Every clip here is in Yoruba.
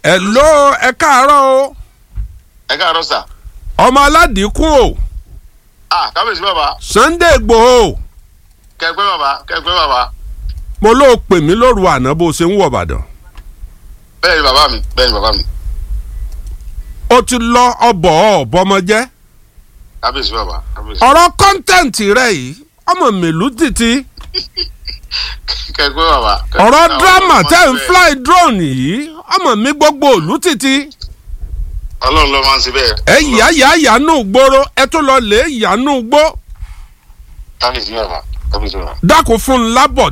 hello ẹ káàárọ̀ o. ẹ káàárọ̀ sà. ọmọ aládìíkù o. kábíyèsí bàbá. Sunday Igboho. kẹgbẹ́ bàbá. mo ló pè mí lóru àná bó ṣe ń wọ̀ Ìbàdàn. bẹ́ẹ̀ ni bàbá mi. ó ti lọ ọbọ̀ ọ̀bọmọ jẹ́. kábíyèsí bàbá. ọ̀rọ̀ kọ́ńtẹ́ǹtì rẹ̀ yìí ọmọ mèlú títí. kẹgbẹ́ bàbá. ọ̀rọ̀ dírámà tẹ́ ń fly drone yìí ọmọ mi gbogbo òlú títí. ọlọ́run ló máa ń ṣe bẹ́ẹ̀. ẹ yánú gbòòrò ẹ tó lọ lè yánú gbó. kábíyèsí bàbá. dákun fún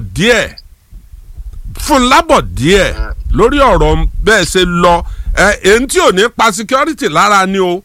lábọ̀ díẹ̀ lórí ọ̀rọ̀ bẹ́ẹ̀ ṣe lọ èyí tí ò ní pa security lára ni o.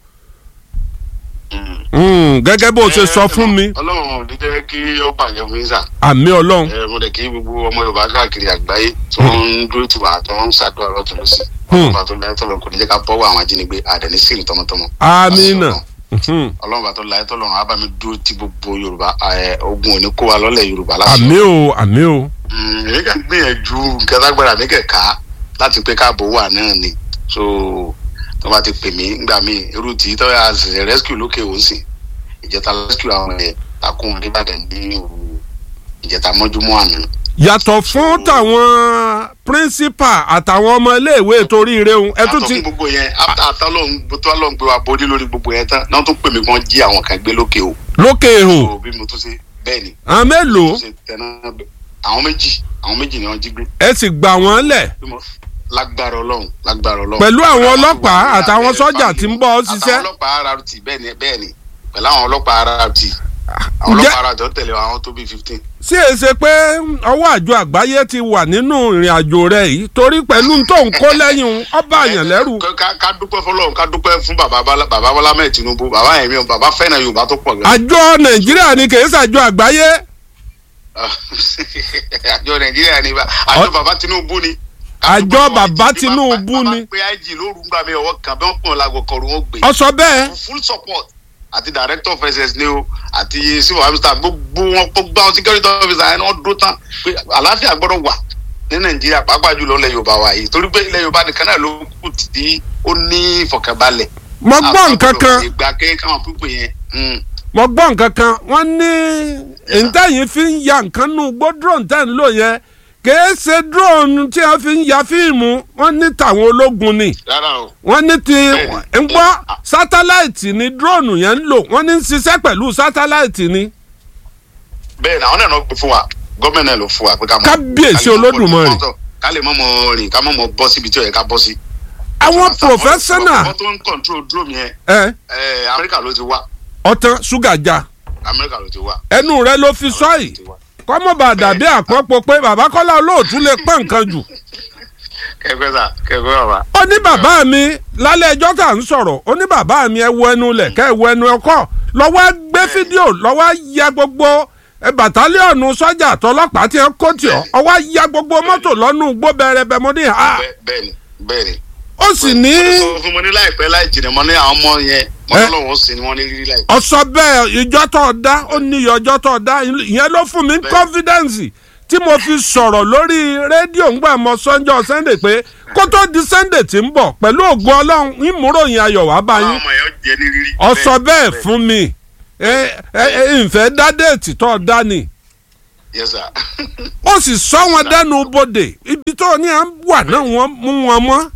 gẹ́gẹ́ bó ṣe sọ fún mi. ọlọ́run ò ní jẹ́ kí ó bàjẹ́ fún yín sà. àmì ọlọ́run. mo dẹ̀ kí gbogbo ọmọ Yorùbá káàkiri àgbáyé tí wọ́n ń dúró tì wá tí wọ́n ń ṣàdúrà lọ́tún lọ́sì. ọlọ́run tó láyé tọ́lọ́run kò ní jẹ́ ká bọ́wọ́ àwọn ajínigbé àdẹ̀ní sí tọmọtọmọ. àmín. ọlọ́run bá tó láyé tọ́lọ́run á bá mi dúró tí gbogbo Yorùbá ogun ò ní kó wa lọ́lẹ̀ Yorùbá lásán. àmì o. èmi kàn gbìyànjú nǹkan tágbára mi kẹ̀ka láti pé káàbò wà náà ni so tó bá ti pè mí ngbà míì irú tí tó yà ṣe rescue lókè òun sì ìjẹta rescue àwọn ẹ̀ takùn nìbàdàn ní òru ìjẹta mọ́júmọ́ àná. yàtọ̀ fún tàwọn principal àtàwọn ọmọ iléèwé torí ire òun ẹ tún ti. àtọ̀ fún gbogbo yẹn àtàlọ́hún gbé wa bójú lórí gbogbo yẹn tán náà tún pè mí kàn jí àwọn kan gbé lókè o. lókè o. bí mo tún ṣe bẹ́ẹ̀ ni. àwọn mélòó. àwọn méjì ni wọ́n jí gbé. ẹ sì gbà wọ́n lẹ̀. lágbára Ọlọ́run. pẹ̀lú àwọn ọlọ́pàá àtàwọn sọ́jà tí ń bọ́ ṣiṣẹ́. àtàwọn ọlọ́pàá RRT bẹ́ẹ̀ ni pẹ̀lú àwọn ọlọ́pàá RRT àwọn ọlọ́pàá RRT ó tẹ̀lé àwọn tó bí 15. ṣé è ṣe pé ọwọ́ àjọ àgbáyé ti wà nínú ìrìn àjò rẹ̀ yìí torí pẹ̀lú tó ń kó lẹ́yìn ọba àyàn lẹ́rù. ká dúpẹ́ fọlọ́run ká dúpẹ́ fún bàbá Bọ́lá Ahmed Tinubu bàbá ẹ̀mí bàbá fẹ́ràn Yorùbá tó pọ̀ gan. àjọ Nàìjíríà ni kì í ṣàjọ àgbáyé. àjọ Nàìjíríà ni àjọ bàbá Tinubu ni. àjọ bàbá Tinubu ni. bàbá pé IG lóru ń gbà mí ọwọ́ kan bí wọ́n pọ̀ lágbo kọrù wọn gbé. ó sọ bẹ́ẹ̀. full support àti director of SS ni o àti civil officer gbogbo wọn gbogbo àwọn security officer yẹn wọ́n dúró tán pé àlàáfíà gbọ́dọ̀ wà ní Nàìjíríà pàápàá jùlọ ilẹ̀ Yorùbá wa yìí torí pé ilẹ̀ Yorùbá nìkan náà ló kù tí ó ní ìfọ̀kànbalẹ̀. mo gbọ́ nǹkan kan. ìgbà kéèké àwọn pípé yẹn. mo gbọ́ nǹkan kan wọ́n ní ìtẹ̀yìn fi ń ya nǹkan nù gbọ́ drone tẹ̀ ń lò yẹn kìí ṣe drone tí a fi ń ya fíìmù wọ́n ní tàwọn ológun ni. wọ́n ní ti ń gbọ́ sátáláìtì ni drone yẹn ń lò wọ́n ní ń ṣiṣẹ́ pẹ̀lú sátáláìtì ni. bẹ́ẹ̀ ni àwọn náà ló gbé fún wa gọ́ọ̀mẹ̀ntì náà ló fún wa pé ká mọ̀. kábíyèsí Olódùmarè. ká lè mọ̀ rìn ká mọ̀ bọ́ síbi tí ó yẹ ká bọ́ sí. àwọn professional. àwọn tó ń control drone yẹn. Amẹ́ríkà ló ti wá. ọ̀tán ṣúgà já. Amẹ́ríkà ló ti wá. ẹnu rẹ ló fi sọ yìí kọ́mọ́ bá dàbí àpọ́npọ̀ pé bàbá Kọ́lá Olóòtú lè pẹ́ nǹkan jù. kẹgbẹ́ bàbá. ó ní bàbá mi lálẹ́ ẹjọ́ tá à ń sọ̀rọ̀ ó ní bàbá mi ẹ wo ẹnu lẹ̀ kẹ́ ẹ wo ẹnu ọkọ̀ lọ́wọ́ gbé fídíò lọ́wọ́ ya gbogbo bàtálíọ̀nù sọ́jà àtọlọ́pàá tí ẹ kó tì ọ́ ọwọ́ ya gbogbo mọ́tò lọ́nù gbó bẹ̀rẹ̀ bẹ̀ mo ní ha. bẹ́ẹ̀ni. ó sì ní. fún mo ní láìpẹ́ láì jìnnà mo ní àwọn ọmọ yẹn mo ní lọ́wọ́ sí ni wọ́n ní rírí láìpẹ́. ọ̀sọ̀ bẹ́ẹ̀ ìjọ tó dá ó ní ọjọ́ tó dá ìyẹn ló fún mi confidence tí mo fi sọ̀rọ̀ lórí rédíò ńgbà mọ́ sọ́njọ́ Sunday pé kó tó di Sunday tí ń bọ̀ pẹ̀lú ògo Ọlọ́run ìmúròyìn ayọ̀ wá bá yín. ọ̀sọ̀ bẹ́ẹ̀ fún mi ìfẹ́ dá déètì tó dá ni. Yes sir. ó sì sọ wọn dẹnu bodè ibi tó ní à ń wà náà wọ́n mú wọn mọ́.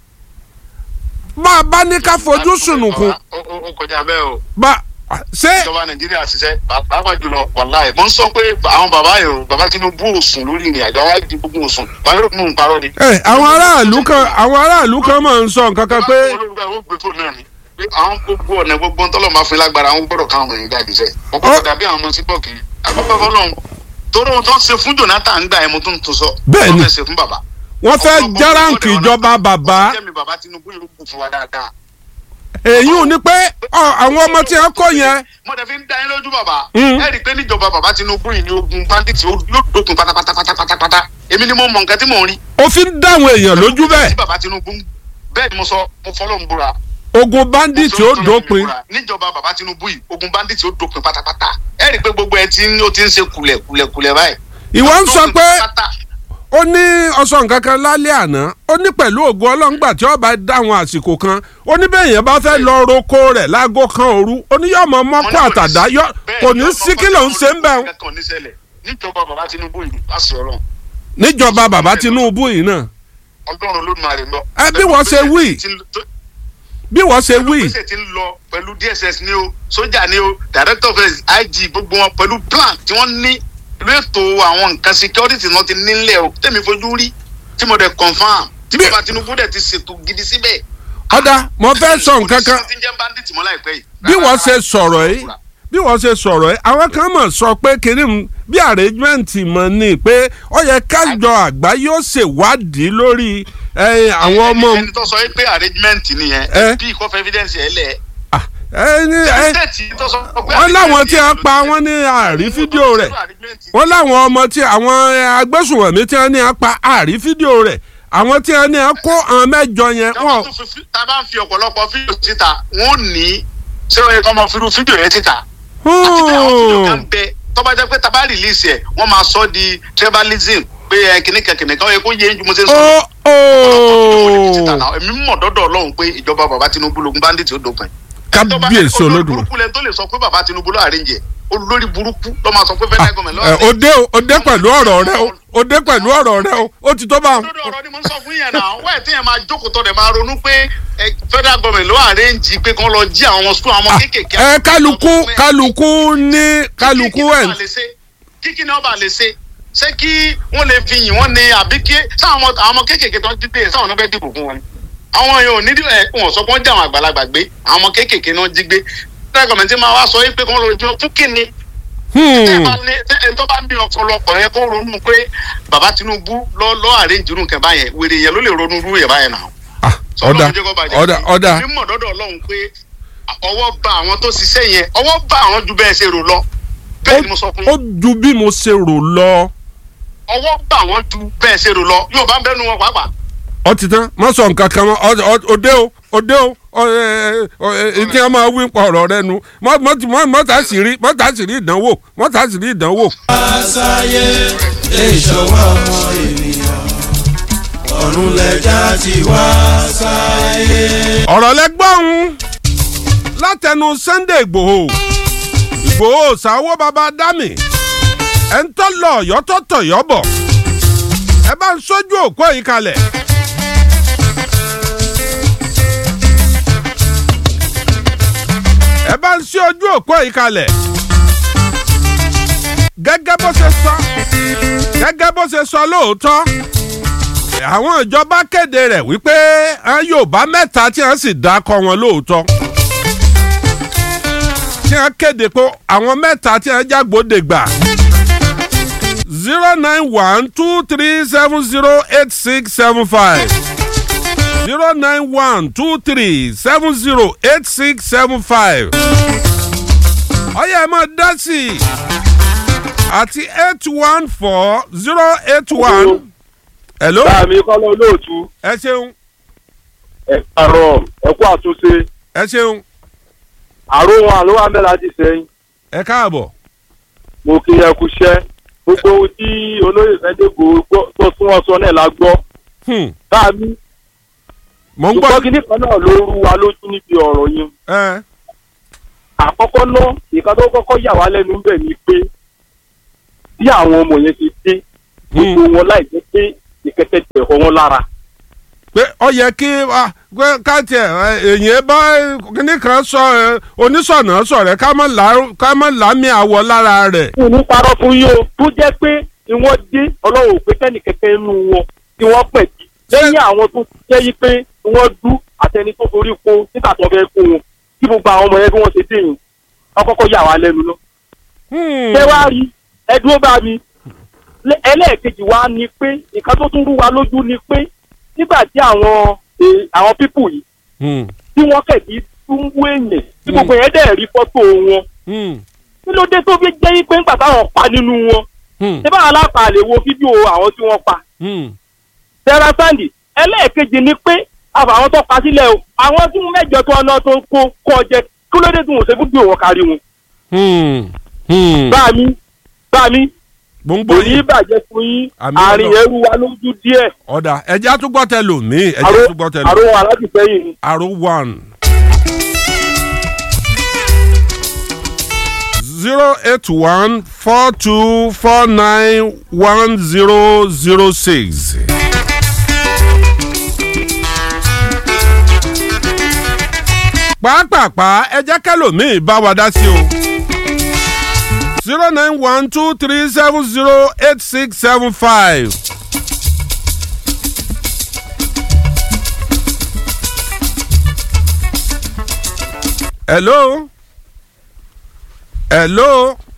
bá a bá ní ká fojú sùnùkùn. ó kọjá bẹ́ẹ̀ o. ṣé. ìjọba Nàìjíríà ṣiṣẹ́ pàápàá jùlọ wàláì mo ń sọ pé àwọn bàbá yòó bàbá Tinubu ò sùn lórí ìrìn àjò àwọn àìdí gbogbo ò sùn bàbá yóò mú un parọ́ ni. àwọn aráàlú kan máa ń sọ nǹkan kan pé. àwọn gbogbo ọ̀nà gbogbo ntọ́lọ́ máa fi lágbára àwọn gbọ́dọ̀ káwọn ọmọ yẹn jáde sẹ́ ọkọ̀ ọ̀dà bí àwọn ọmọ sí bọ́ọ̀kì àkọ́kọ́ fọlọ́run torí ohun tó ń ṣe fún Jonathan ń gbà ẹ̀ mo tún tún sọ bẹ́ẹ̀ ni wọ́n fẹ́ ṣe fún bàbá. wọ́n fẹ́ járáǹkì ìjọba bàbá. bàbá Tinubu yóò kù fún wa dáadáa. èyí ò ní pé àwọn ọmọ tí wọ́n kọ́ yẹn. mo dẹ̀ fi ń dá yín lójú bàbá. ẹ rí i pé níjọba bàbá Tinubu yìí ni ogun bandits yóò dókun pátápátá èmi ni mo mọ nǹkan tí mò ń rí. òfin dáhùn èèyàn lójú bẹ́ẹ̀. bàbá Tinubu bẹ́ẹ̀ ni mo sọ mo fọlọ́ ń búra. ogun bandits ó dópin. níjọba bàbá Tinubu yìí ogun bandits ó dópin pátápátá ẹ rí i pé gbogbo ẹ ó ti ń ṣe kùlẹ̀kùlẹ̀ báyìí. ìwọ ń sọ pé ó ní ọsàn kankan lálẹ́ àná ó ní pẹ̀lú ògo ọlọ́ngbà tí ọba dáhùn àsìkò kan ó ní bẹ́ẹ̀ yẹn bá fẹ́ lọ roko rẹ̀ láago kan òru ó ní yóò mọ mọ́kọ́ àtàdá kò ní sí kí ló ń ṣe ń bẹ̀. níjọba bàbá Tinubu yìí láti ọ̀rọ̀. níjọba bàbá Tinubu yìí náà. Ọlọ́run ló máa rè lọ. bí wọ́n ṣe wí bí wọ́n ṣe wí. pẹ̀lú ti ń lọ pẹ̀lú DSS ni o sójà ni o director of IG gbogbo wọn pẹ̀lú plan tí wọ́n ní ìlú ètò àwọn nǹkan security náà ti nílẹ̀ o tẹ̀mí fojú rí tí mo dẹ̀ confam tí bàbá Tinubu dẹ̀ ti ṣètò gidi síbẹ̀. ọ̀dà mo fẹ́ sọ nǹkan kan bí wọ́n ṣe sọ̀rọ̀ yìí àwọn kan mọ̀ sọ pé kiri bí arrangement mọ̀ ni pé ó yẹ kájọ àgbáyé ó ṣèwádìí lórí àwọn ọmọ. ẹni tó sọ pé arrangement nìyẹn bí ìkọ́fẹ́ evidence ẹ̀ lẹ̀. wọ́n láwọn tí wọ́n pa wọ́n ní àrí fídíò rẹ̀ wọ́n láwọn ọmọ tí àwọn agbésùnwọ̀mí tí wọ́n ní wọ́n pa àrí fídíò rẹ̀ àwọn tí wọ́n ní wọ́n kó àwọn mẹ́jọ yẹn. tá a bá ń fi ọ̀pọ̀lọpọ̀ fídíò síta wọ́n ní ṣé wọ́n yẹ kó máa fi irú fídíò yẹn síta. àti pé àwọn fídíò kan bẹ tó bá jẹ́ pé tá a bá release ẹ̀ wọ́n máa sọ di tribalism pé kìnìkan yẹ kó yé ju mo ṣe ń sọ. èmi mọ̀ dọ́dọ̀ Ọlọ́run pé ìjọba bàbá Tinubu lógun bandit ó dópin. kábíyèsí olódùn. burúkú lẹni tó lè sọ pé bàbá Tinubu ló àríjẹ olórí burúkú ló máa sọ pé federal government lọ́wọ́. òde pẹ̀lú ọ̀rọ̀ rẹ o òde pẹ̀lú ọ̀rọ̀ rẹ o ó ti tó bá wọn. lórí ọ̀rọ̀ ni mo ń sọ fún yẹn náà wẹ́ẹ̀ tí yẹn máa jókòó tọ́ dẹ̀ máa ronú pé federal government ló àríjì pé kán lọ jí àwọn school àwọn kéékèèké. kálukú ẹ̀. kíkí ni ọba lè ṣe ṣé kí wọ́n lè fi yìn wọ́n ní àbí kí sáwọn ọmọ kéékèèké tó ń dídé sáwọn náà fẹ́ dìbò fún wọn. àwọn èèyàn ò ní wọn sọ pé wọ́n jẹ́ àwọn àgbàlagbà gbé àwọn ọmọ kéékèèké náà jí gbé federal government máa wá sọ pé kán lọ jọ fún kíni. ẹni tó bá ní ọ̀pọ̀lọpọ̀ yẹn kó ronú pé bàbá Tinubu lọ àrẹ́jì irú nǹkan báyẹn wèrè yẹn ló lè ronú irú yẹn báyẹn náà. ọ̀dà mímọ̀ dọ́dọ̀ Ọlọ́run pé ọwọ́ bá àwọn tó ṣiṣẹ́ yẹn ọwọ́ bá àwọn ju bẹ́ẹ̀ ṣe rò lọ bẹ́ẹ̀ ni mo sọ fún yín. ó ju bí mo ṣe rò lọ. ọwọ́ bá àwọn ju bẹ́ẹ̀ ṣe rò lọ yóò bá ń bẹ́nu wọn pàápàá. ó ti tán má sọ nǹkan kan mọ́ òde o ìdí ọmọ wí pọ̀ ọ̀rọ̀ rẹ nu mọ́tà sì rí ìdánwò mọ́tà sì rí ìdánwò. àṣàyè ìṣọwọ́ ọmọ ènìyàn ọ̀run lẹ́jà ti wá sáyé. ọ̀rọ̀ lẹ́gbọ́n látẹnu Sunday Ìgbòho sáwó baba dami ẹ̀ ń tọ́ lọ ọ̀yọ́ tó tọ̀yọ́ bọ̀ ẹ bá ń sójú òkú yìí kalẹ̀. ẹ bá ń sí ojú òpó yìí kalẹ̀ gẹ́gẹ́ bó ṣe sọ lóòótọ́ àwọn ìjọba kéde rẹ̀ wípé Yorùbá mẹ́ta tí wọ́n sì dákọ̀ wọn lóòótọ́ tí wọ́n kéde pé àwọn mẹ́ta tí wọ́n jágbóde gbà 09123708675 09123708675 ọyẹ ẹ máa dá sí i àti 814-081. hello. báàmí kọ́lọ́ olóòtú. ẹ ṣeun. ẹ pààrọ̀ ẹ kú àtúnṣe. ẹ ṣeun. àrò wọn àlọ́ wa mẹ́la ti sẹ́yìn. ẹ káàbọ̀. mo kí ẹ kú iṣẹ́ gbogbo ohun tí olóyè Sunday tó tún wọn sọ náà la gbọ́. báàmí mo ń gbọ́. ṣùgbọ́n kínní kan náà ló rú wa lójú níbi ọ̀rọ̀ yẹn. àkọ́kọ́ náà ìkan tó kọ́kọ́ yà wá lẹ́nu bẹ̀ ni pé bí àwọn ọmọ yẹn ti dé gbogbo wọn láì jẹ́ pé ìkẹtẹ tẹ̀ họ wọn lára. pé ó yẹ kí káàtì èyàn bá kíní kan sọ oníṣọ̀nà sọ̀rẹ́ ká má lámì àwọ̀ lára rẹ̀. kò ní parọ́ fún yín o tó jẹ́ pé ni wọ́n dé ọlọ́run ò pé kẹ́nì kẹ́kẹ́ inú wọn tí wọ́n pẹ̀ sí lẹ́yìn àwọn tó jẹ́ yí pé wọ́n dú àtẹni tó forí ko nígbà tó fẹ́ kó wọn kí gbogbo àwọn ọmọ yẹn bí wọ́n ṣe dé yìí wọ́n kọ́kọ́ yà wá lẹ́nu lọ. ṣé wàá rí ẹdúró bá mi ẹlẹ́ẹ̀kejì wa ni pé nǹkan tó tún rú wa lójú ni pé nígbà tí àwọn pípù yìí tí wọ́n kẹ̀kí tún wú èèyàn tí gbogbo yẹn dẹ̀ rí fọ́tò wọn kí ló dé tó fi jẹ́ yí pé nígbà táwọn pa nínú wọn ṣé báwọn alápàá lè wo fídíò àwọn tí wọ́n pa. Sarah Sandy ẹlẹ́ẹ̀kejì ni pé àwọn tó pa sílẹ̀ o àwọn tí wọ́n mẹ́jọ tó ọ̀nà tó kó jẹ kí ló dé tí wọ́n ṣe fídíò wọn kárí wọn. báàmí mo ń kò gbọ́ ní yín. bàjẹ́ fún yín Àmín àárín Ọlọ́run. ẹrú wa lójú díẹ̀ ọ̀dà ẹ̀jẹ̀ àtúgbọ́ tẹ lò mí ẹ̀jẹ̀ àtúgbọ́ tẹ lò. àrùn aládìsẹ́yìn ni. Aro 1 08142491006. pàápàá ẹ jẹ́ kẹ́lòmíì bá wa dá sí o 09123708675. Hello.